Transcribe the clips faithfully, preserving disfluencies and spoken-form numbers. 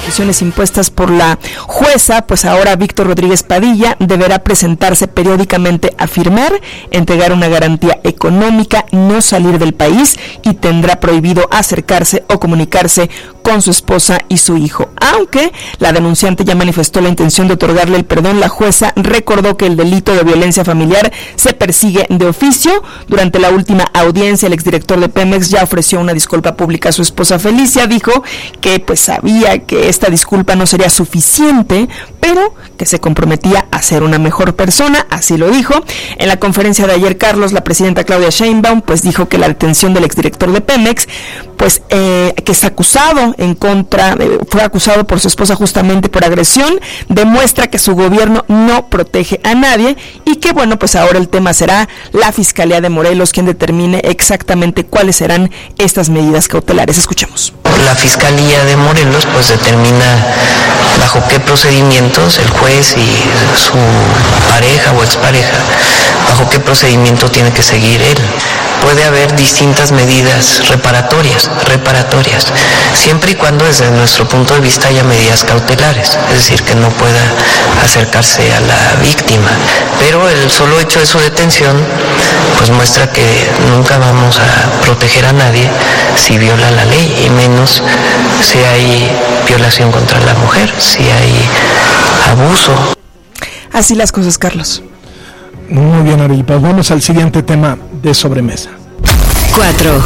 restricciones impuestas por la jueza, pues ahora Víctor Rodríguez Padilla deberá presentarse periódicamente a firmar, entregar una garantía económica, no salir del país y tendrá prohibido acercarse o comunicarse con su esposa y su hijo. Aunque la denunciante ya manifestó la intención de otorgarle el perdón, la jueza recordó que el delito de violencia familiar se persigue de oficio. Durante la última audiencia, el exdirector de Pemex ya ofreció una disculpa pública a su esposa Felicia. Dijo que pues sabía que esta disculpa no sería suficiente, pero que se comprometía a ser una mejor persona, así lo dijo. En la conferencia de ayer, Carlos, la presidenta Claudia Sheinbaum, pues dijo que la detención del exdirector de Pemex, pues eh, que es acusado en contra, eh, fue acusado por su esposa justamente por agresión, demuestra que su gobierno no protege a nadie y que bueno, pues ahora el tema será la Fiscalía de Morelos quien determine exactamente cuáles serán estas medidas cautelares. Escuchemos. La Fiscalía de Morelos pues determina bajo qué procedimientos el juez y su pareja o expareja, bajo qué procedimiento tiene que seguir él. Puede haber distintas medidas reparatorias, reparatorias, siempre y cuando desde nuestro punto de vista haya medidas cautelares, es decir, que no pueda acercarse a la víctima. Pero el solo hecho de su detención pues muestra que nunca vamos a proteger a nadie si viola la ley, y menos si hay violación contra la mujer, si hay abuso. Así las cosas, Carlos. Muy bien, Ari, pues vamos al siguiente tema de sobremesa. cuatro.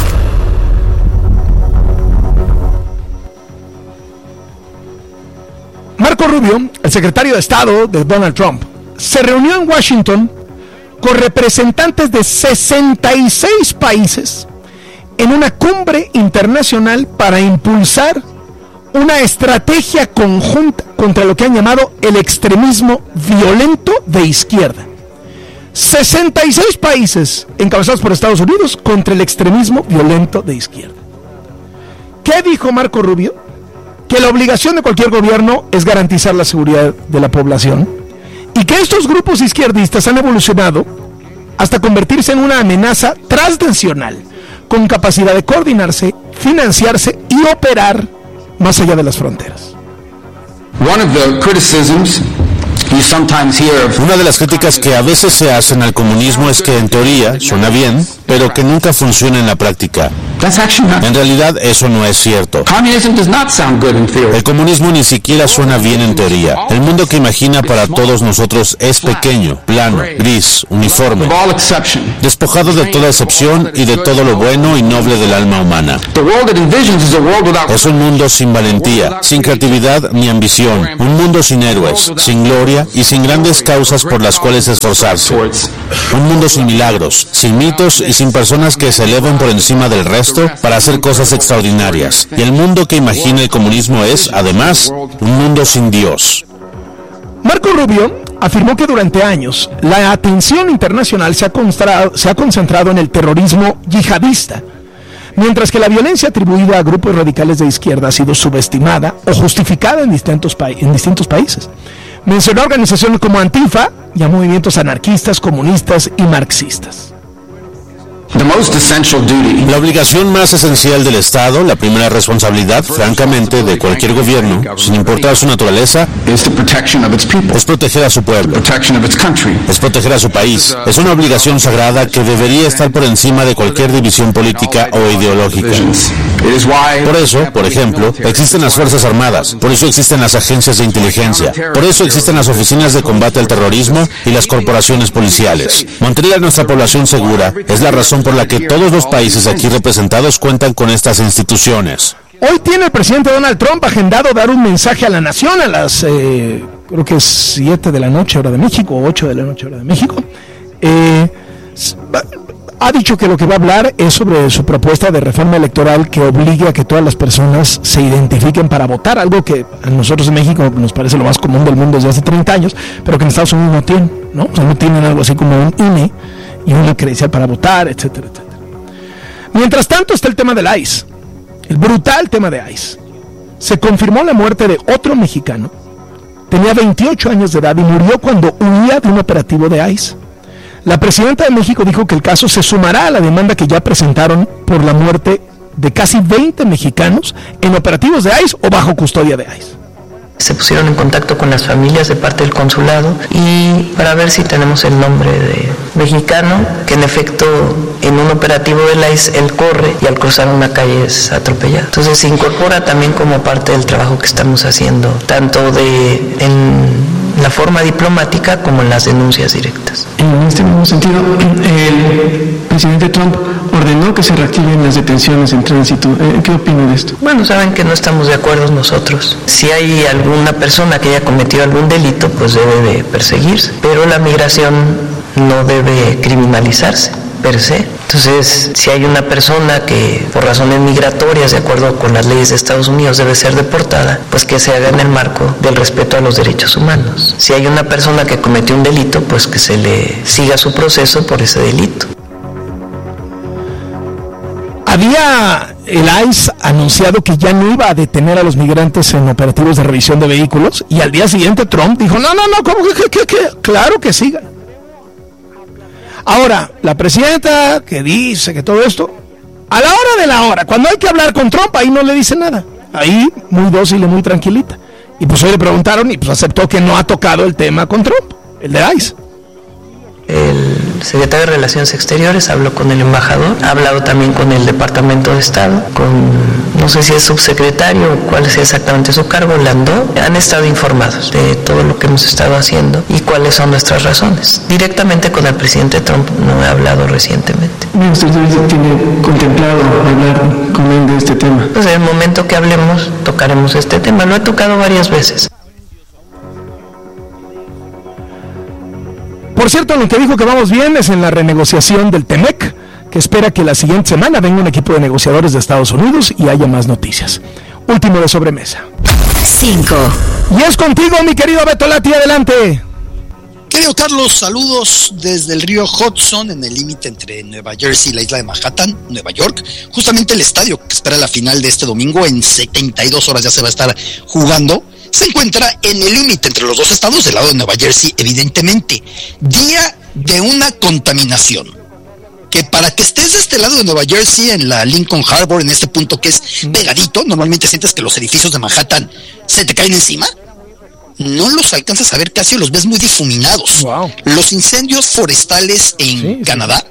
Marco Rubio, el secretario de Estado de Donald Trump, se reunió en Washington con representantes de sesenta y seis países en una cumbre internacional para impulsar una estrategia conjunta contra lo que han llamado el extremismo violento de izquierda. sesenta y seis países encabezados por Estados Unidos contra el extremismo violento de izquierda. ¿Qué dijo Marco Rubio? Que la obligación de cualquier gobierno es garantizar la seguridad de la población y que estos grupos izquierdistas han evolucionado hasta convertirse en una amenaza transnacional con capacidad de coordinarse, financiarse y operar más allá de las fronteras. One of the criticisms you sometimes hear of... Una de las críticas que a veces se hacen al comunismo es que en teoría suena bien, pero que nunca funciona en la práctica. En realidad eso no es cierto. El comunismo ni siquiera suena bien en teoría. El mundo que imagina para todos nosotros es pequeño, plano, gris, uniforme, despojado de toda excepción y de todo lo bueno y noble del alma humana. Es un mundo sin valentía, sin creatividad ni ambición, un mundo sin héroes, sin gloria y sin grandes causas por las cuales esforzarse. Un mundo sin milagros, sin mitos y sin personas que se eleven por encima del resto para hacer cosas extraordinarias. Y el mundo que imagina el comunismo es, además, un mundo sin Dios. Marco Rubio afirmó que durante años la atención internacional se ha, concentrado, se ha concentrado en el terrorismo yihadista, mientras que la violencia atribuida a grupos radicales de izquierda ha sido subestimada o justificada en distintos, pa- en distintos países. Mencionó organizaciones como Antifa y a movimientos anarquistas, comunistas y marxistas. La obligación más esencial del Estado, la primera responsabilidad, francamente, de cualquier gobierno, sin importar su naturaleza, es proteger a su pueblo, es proteger a su país. Es una obligación sagrada que debería estar por encima de cualquier división política o ideológica. Por eso, por ejemplo, existen las Fuerzas Armadas, por eso existen las agencias de inteligencia, por eso existen las oficinas de combate al terrorismo y las corporaciones policiales. Mantener a nuestra población segura es la razón por la que todos los países aquí representados cuentan con estas instituciones. Hoy tiene el presidente Donald Trump agendado dar un mensaje a la nación a las, eh, creo que es siete de la noche hora de México, o ocho de la noche hora de México. Eh, ha dicho que lo que va a hablar es sobre su propuesta de reforma electoral que obligue a que todas las personas se identifiquen para votar, algo que a nosotros en México nos parece lo más común del mundo desde hace treinta años, pero que en Estados Unidos no tienen, ¿no? O sea, no tienen algo así como un I N E y una credencial para votar, etcétera, etcétera. Mientras tanto está el tema del I C E, el brutal tema de I C E. Se confirmó la muerte de otro mexicano, tenía veintiocho años de edad y murió cuando huía de un operativo de I C E. La presidenta de México dijo que el caso se sumará a la demanda que ya presentaron por la muerte de casi veinte mexicanos en operativos de I C E o bajo custodia de I C E. Se pusieron en contacto con las familias de parte del consulado y para ver si tenemos el nombre de mexicano, que en efecto en un operativo del I C E él corre y al cruzar una calle es atropellado. Entonces se incorpora también como parte del trabajo que estamos haciendo, tanto de en la forma diplomática como en las denuncias directas. En este mismo sentido, el presidente Trump ordenó que se reactiven las detenciones en tránsito. ¿Qué opina de esto? Bueno, saben que no estamos de acuerdo nosotros. Si hay alguna persona que haya cometido algún delito, pues debe de perseguirse, pero la migración no debe criminalizarse per se. Entonces, si hay una persona que por razones migratorias, de acuerdo con las leyes de Estados Unidos, debe ser deportada, pues que se haga en el marco del respeto a los derechos humanos. Si hay una persona que cometió un delito, pues que se le siga su proceso por ese delito. Había el I C E anunciado que ya no iba a detener a los migrantes en operativos de revisión de vehículos, y al día siguiente Trump dijo, no, no, no, ¿cómo que, que, que? Claro que sigan. Ahora, la presidenta que dice que todo esto, a la hora de la hora, cuando hay que hablar con Trump, ahí no le dice nada. Ahí, muy dócil y muy tranquilita. Y pues hoy le preguntaron y pues aceptó que no ha tocado el tema con Trump, el de I C E. El secretario de Relaciones Exteriores habló con el embajador, ha hablado también con el Departamento de Estado, con, no sé si es subsecretario o cuál es exactamente su cargo, Landó. Han estado informados de todo lo que hemos estado haciendo y cuáles son nuestras razones. Directamente con el presidente Trump no he hablado recientemente. ¿Usted tiene contemplado hablar con él de este tema? Pues en el momento que hablemos tocaremos este tema, lo he tocado varias veces. Por cierto, lo que dijo que vamos bien es en la renegociación del TEMEC, que espera que la siguiente semana venga un equipo de negociadores de Estados Unidos y haya más noticias. Último de sobremesa. cinco. Y es contigo, mi querido Beto Lati, adelante. Querido Carlos, saludos desde el río Hudson, en el límite entre Nueva Jersey y la isla de Manhattan, Nueva York. Justamente el estadio que espera la final de este domingo, en setenta y dos horas ya se va a estar jugando, se encuentra en el límite entre los dos estados, del lado de Nueva Jersey, evidentemente. Día de una contaminación, que para que estés de este lado de Nueva Jersey, en la Lincoln Harbor, en este punto que es pegadito, normalmente sientes que los edificios de Manhattan se te caen encima. No los alcanzas a ver casi, los ves muy difuminados. Wow. Los incendios forestales en sí, Canadá.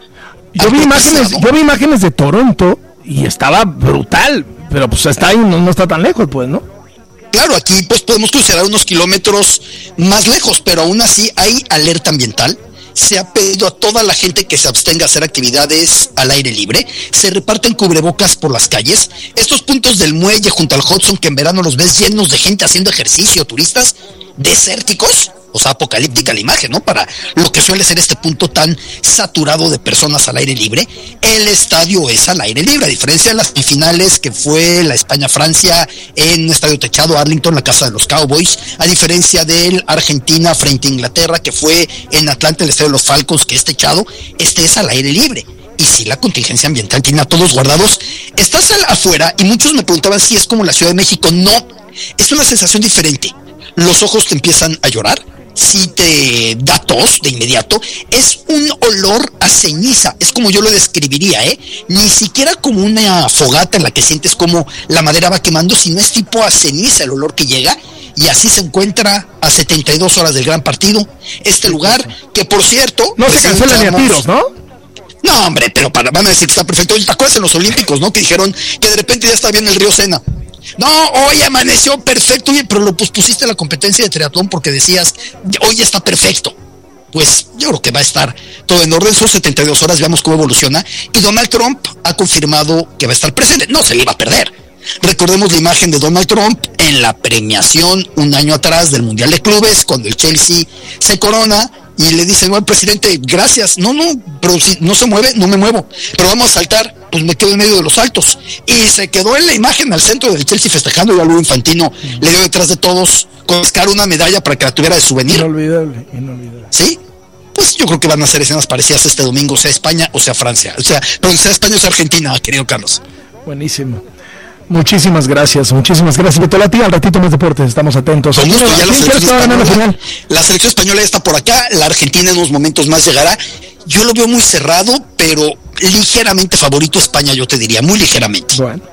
Sí. Yo vi imágenes, yo vi imágenes de Toronto y estaba brutal, pero pues está ahí, no, no está tan lejos, pues, ¿no? Claro, aquí pues podemos considerar unos kilómetros más lejos, pero aún así hay alerta ambiental. Se ha pedido a toda la gente que se abstenga a hacer actividades al aire libre. Se reparten cubrebocas por las calles. Estos puntos del muelle junto al Hudson, que en verano los ves llenos de gente haciendo ejercicio, turistas desérticos, o sea, apocalíptica la imagen, ¿no? Para lo que suele ser este punto tan saturado de personas al aire libre. El estadio es al aire libre, a diferencia de las semifinales que fue la España-Francia en un estadio techado, Arlington, la casa de los Cowboys, a diferencia del Argentina frente a Inglaterra, que fue en Atlanta, el estadio de los Falcons, que es techado. Este es al aire libre. Y si la contingencia ambiental tiene a todos guardados, estás afuera, y muchos me preguntaban si es como la Ciudad de México. No, es una sensación diferente. Los ojos te empiezan a llorar, si te da tos de inmediato, es un olor a ceniza, es como yo lo describiría, ¿eh? Ni siquiera como una fogata en la que sientes como la madera va quemando, sino es tipo a ceniza el olor que llega. Y así se encuentra a setenta y dos horas del gran partido, este lugar que, por cierto, no se cancela ni a tiros, ¿no? No, hombre, pero para, van a decir que está perfecto. ¿Te acuerdas en los Olímpicos, no? Que dijeron que de repente ya está bien el río Sena. No, hoy amaneció perfecto, oye, pero lo pospusiste la competencia de triatlón porque decías, hoy ya está perfecto. Pues yo creo que va a estar todo en orden, son setenta y dos horas, veamos cómo evoluciona. Y Donald Trump ha confirmado que va a estar presente, no se le iba a perder. Recordemos la imagen de Donald Trump en la premiación un año atrás del Mundial de Clubes, cuando el Chelsea se corona y le dicen, bueno, presidente, gracias, no, no, pero si no se mueve, no me muevo, pero vamos a saltar, pues me quedo en medio de los saltos. Y se quedó en la imagen al centro del Chelsea festejando, y a Luis Infantino le dio detrás de todos con Oscar una medalla para que la tuviera de souvenir. Inolvidable, inolvidable. ¿Sí? Pues yo creo que van a hacer escenas parecidas este domingo, sea España o sea Francia, o sea, pero sea España o sea Argentina, querido Carlos. Buenísimo. Muchísimas gracias, muchísimas gracias. Beto Lati, al ratito más deportes, estamos atentos. Con gusto, ya la selección, española, la selección española está por acá, la Argentina en unos momentos más llegará. Yo lo veo muy cerrado, pero ligeramente favorito España, yo te diría, muy ligeramente. Bueno,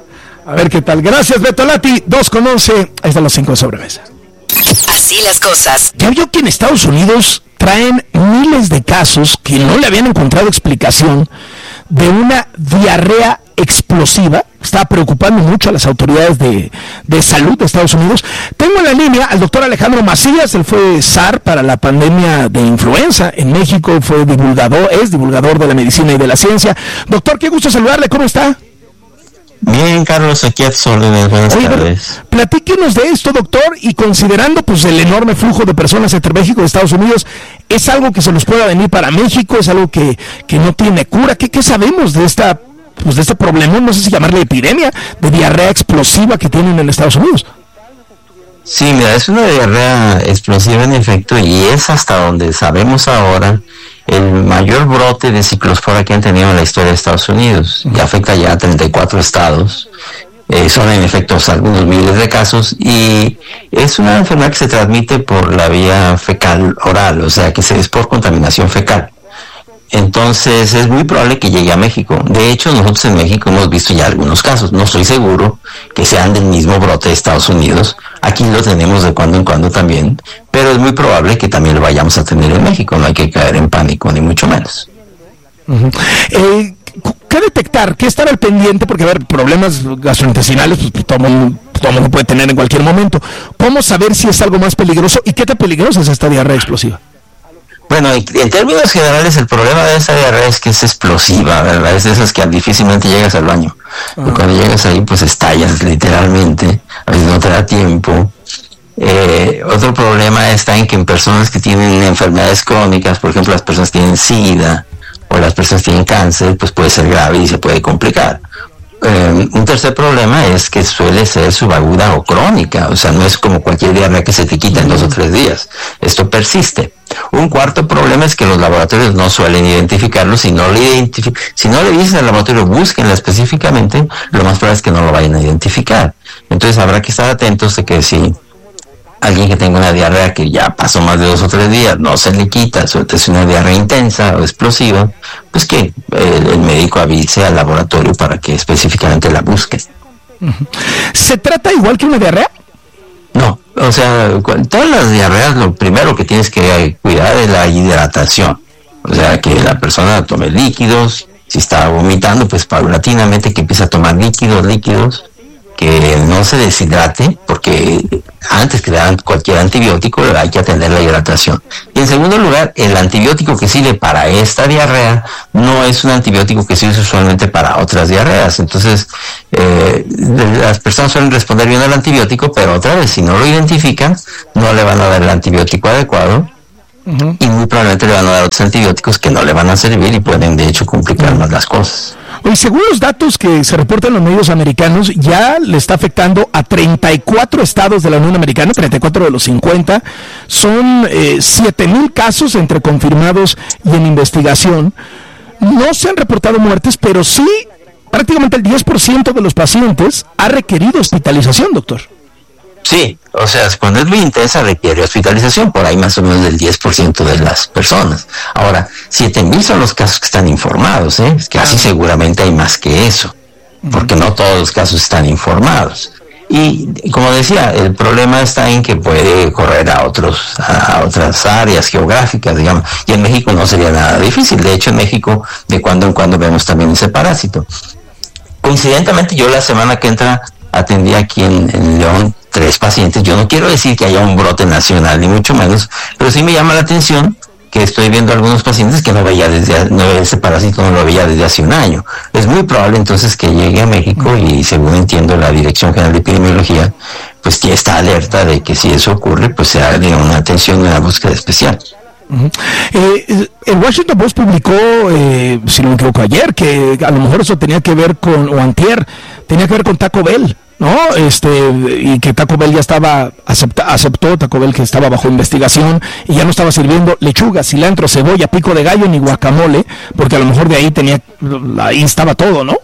A ver qué tal. Gracias, Beto Lati. dos con once. Ahí están los cinco de sobremesa. Así las cosas. Ya vio que en Estados Unidos traen miles de casos que no le habían encontrado explicación de una diarrea explosiva. Está preocupando mucho a las autoridades de, de salud de Estados Unidos. Tengo en la línea al doctor Alejandro Macías. Él fue S A R para la pandemia de influenza en México, fue divulgador, es divulgador de la medicina y de la ciencia. Doctor, qué gusto saludarle, ¿cómo está? Bien, Carlos, aquí a tus órdenes. Buenas Oye, tardes. Platíquenos de esto, doctor, y considerando pues el enorme flujo de personas entre México y Estados Unidos, ¿es algo que se nos pueda venir para México? ¿Es algo que, que no tiene cura? ¿Qué, qué sabemos de esta pues de este problema, no sé si llamarle epidemia, de diarrea explosiva que tienen en Estados Unidos? Sí, mira, es una diarrea explosiva en efecto, y es hasta donde sabemos ahora el mayor brote de ciclospora que han tenido en la historia de Estados Unidos, y afecta ya a treinta y cuatro estados. Eh, son en efecto algunos miles de casos, y es una enfermedad que se transmite por la vía fecal oral, o sea que se es por contaminación fecal. Entonces es muy probable que llegue a México. De hecho, nosotros en México hemos visto ya algunos casos. No estoy seguro que sean del mismo brote de Estados Unidos. Aquí lo tenemos de cuando en cuando también, pero es muy probable que también lo vayamos a tener en México. No hay que caer en pánico, ni mucho menos. Uh-huh. Eh, ¿Qué detectar? ¿Qué estar al pendiente? Porque, a ver, problemas gastrointestinales, pues todo mundo, todo mundo puede tener en cualquier momento. ¿Cómo saber si es algo más peligroso? ¿Y qué tan peligrosa es esta diarrea explosiva? Bueno, en términos generales, el problema de esa diarrea es que es explosiva, ¿verdad? Es de esas que difícilmente llegas al baño. Uh-huh. Cuando llegas ahí, pues estallas literalmente, a veces no te da tiempo. Eh, otro problema está en que en personas que tienen enfermedades crónicas, por ejemplo, las personas que tienen SIDA o las personas que tienen cáncer, pues puede ser grave y se puede complicar. Eh, un tercer problema es que suele ser subaguda o crónica, o sea, no es como cualquier diarrea que se te quita en dos o tres días. Esto persiste. Un cuarto problema es que los laboratorios no suelen identificarlo. Si no le identific- si no le dicen al laboratorio búsquenla específicamente, lo más probable es que no lo vayan a identificar. Entonces habrá que estar atentos de que si alguien que tenga una diarrea que ya pasó más de dos o tres días no se le quita, sobre todo es una diarrea intensa o explosiva, pues que el, el médico avise al laboratorio para que específicamente la busquen. ¿Se trata igual que una diarrea? No, o sea, todas las diarreas lo primero que tienes que cuidar es la hidratación. O sea, que la persona tome líquidos, si está vomitando, pues paulatinamente que empiece a tomar líquidos, líquidos, que no se deshidrate, porque antes que le dan cualquier antibiótico hay que atender la hidratación. Y en segundo lugar, el antibiótico que sirve para esta diarrea no es un antibiótico que sirve usualmente para otras diarreas. Entonces, eh, las personas suelen responder bien al antibiótico, pero otra vez, si no lo identifican, no le van a dar el antibiótico adecuado. Uh-huh. Y muy probablemente le van a dar otros antibióticos que no le van a servir y pueden de hecho complicar uh-huh. más las cosas. Oye, según los datos que se reportan en los medios americanos, ya le está afectando a treinta y cuatro estados de la Unión Americana, treinta y cuatro de los cincuenta. Son eh, siete mil casos entre confirmados y en investigación. No se han reportado muertes, pero sí prácticamente el diez por ciento de los pacientes ha requerido hospitalización, doctor. Sí, o sea, cuando es muy intensa requiere hospitalización, por ahí más o menos del diez por ciento de las personas. Ahora, siete mil son los casos que están informados, ¿eh? Es que así seguramente hay más que eso, porque no todos los casos están informados. Y como decía, el problema está en que puede correr a otros a otras áreas geográficas, digamos, y en México no sería nada difícil. De hecho, en México de cuando en cuando vemos también ese parásito. Coincidentemente, yo la semana que entra atendí aquí en, en León tres pacientes. Yo no quiero decir que haya un brote nacional, ni mucho menos, pero sí me llama la atención que estoy viendo algunos pacientes que no veía desde, no, ese parásito no lo veía desde hace un año. Es muy probable entonces que llegue a México y según entiendo la Dirección General de Epidemiología, pues ya está alerta de que si eso ocurre, pues se haga una atención, una búsqueda especial. Uh-huh. Eh, el Washington Post publicó, eh, si no me equivoco, ayer, que a lo mejor eso tenía que ver con, o antier, tenía que ver con Taco Bell, ¿no? Este, y que Taco Bell ya estaba, acepta, aceptó Taco Bell que estaba bajo investigación y ya no estaba sirviendo lechuga, cilantro, cebolla, pico de gallo ni guacamole, porque a lo mejor de ahí tenía, ahí estaba todo, ¿no?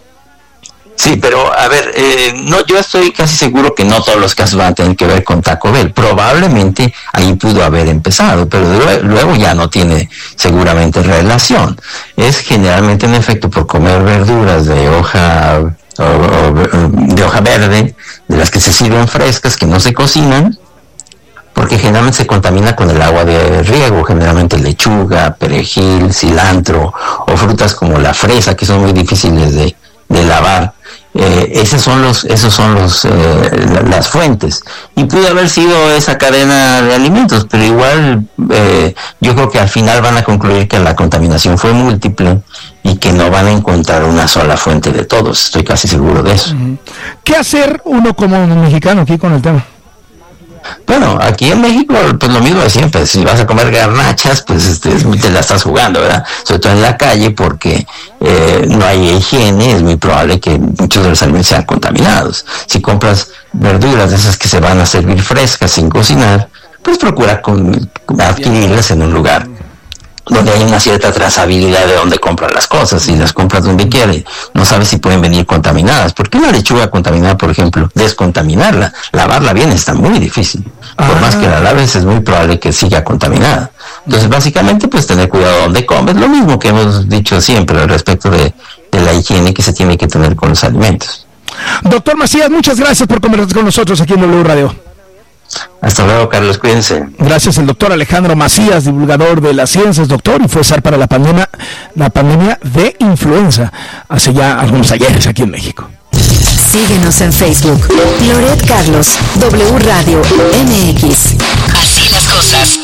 Sí, pero a ver, eh, no, yo estoy casi seguro que no todos los casos van a tener que ver con Taco Bell. Probablemente ahí pudo haber empezado, pero luego, luego ya no tiene seguramente relación. Es generalmente en efecto por comer verduras de hoja o, o de hoja verde, de las que se sirven frescas, que no se cocinan, porque generalmente se contamina con el agua de riego, generalmente lechuga, perejil, cilantro, o frutas como la fresa, que son muy difíciles de, de lavar. Eh, esos son los, esos son los, eh, las fuentes, y pudo haber sido esa cadena de alimentos, pero igual eh, yo creo que al final van a concluir que la contaminación fue múltiple y que no van a encontrar una sola fuente de todos. Estoy casi seguro de eso. ¿Qué hacer uno como mexicano aquí con el tema? Bueno, aquí en México, pues lo mismo de siempre. Si vas a comer garnachas, pues este, te la estás jugando, ¿verdad? Sobre todo en la calle, porque eh, no hay higiene, es muy probable que muchos de los alimentos sean contaminados. Si compras verduras de esas que se van a servir frescas sin cocinar, pues procura con, adquirirlas en un lugar donde hay una cierta trazabilidad de dónde compran las cosas. Si las compras donde quiere, no sabes si pueden venir contaminadas. Porque una lechuga contaminada, por ejemplo, descontaminarla, lavarla bien está muy difícil. Por ah. más que la laves, es muy probable que siga contaminada. Entonces, básicamente, pues tener cuidado donde comes. Lo mismo que hemos dicho siempre al respecto de, de la higiene que se tiene que tener con los alimentos. Doctor Macías, muchas gracias por conversar con nosotros aquí en W Radio. Hasta luego, Carlos, cuídense. Gracias, el doctor Alejandro Macías, divulgador de las ciencias, doctor, y fue S A R para la pandemia, la pandemia de influenza hace ya algunos ayeres aquí en México. Síguenos en Facebook, Loret Carlos, W Radio M X. Así las cosas.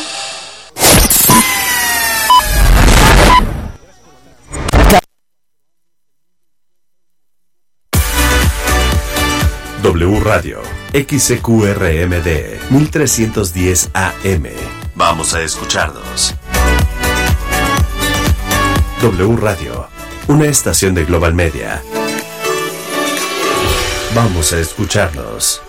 W Radio, X C Q R M D, mil trescientos diez A M. Vamos a escucharnos. W Radio, una estación de Global Media. Vamos a escucharnos.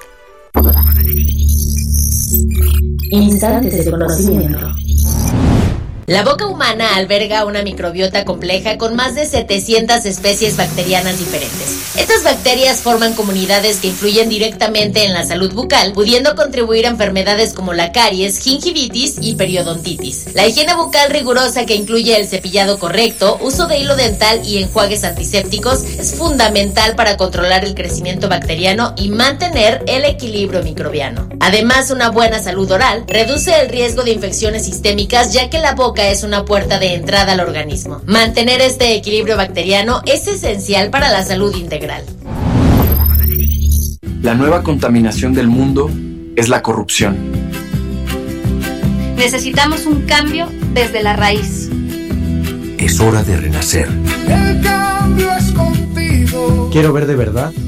Instantes de conocimiento. La boca humana alberga una microbiota compleja con más de setecientas especies bacterianas diferentes. Estas bacterias forman comunidades que influyen directamente en la salud bucal, pudiendo contribuir a enfermedades como la caries, gingivitis y periodontitis. La higiene bucal rigurosa, que incluye el cepillado correcto, uso de hilo dental y enjuagues antisépticos, es fundamental para controlar el crecimiento bacteriano y mantener el equilibrio microbiano. Además, una buena salud oral reduce el riesgo de infecciones sistémicas, ya que la boca es una puerta de entrada al organismo. Mantener este equilibrio bacteriano es esencial para la salud integral. La nueva contaminación del mundo es la corrupción. Necesitamos un cambio desde la raíz. Es hora de renacer. El cambio es contigo. Quiero ver de verdad